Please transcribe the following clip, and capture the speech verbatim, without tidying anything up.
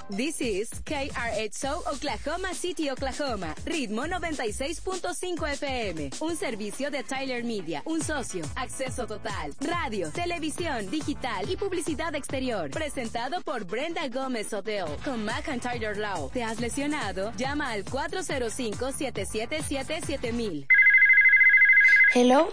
This is K R X O Oklahoma City, Oklahoma. Ritmo noventa y seis punto cinco F M. Un servicio de Tyler Media. Un socio. Acceso total. Radio, televisión, digital y publicidad exterior. Presentado por Brenda Gómez Odell. Con McIntyre Law. ¿Te has lesionado? Llama al cuatro cero cinco, siete siete siete, siete mil. Hello,